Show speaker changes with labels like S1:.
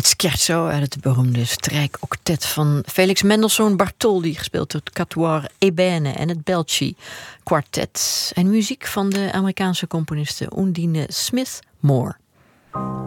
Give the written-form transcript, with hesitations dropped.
S1: Scherzo uit het beroemde strijkoctet van Felix Mendelssohn Bartholdy, gespeeld door het Quatuor Ebene en het Belchi Quartet. En muziek van de Amerikaanse componiste Undine Smith Moore.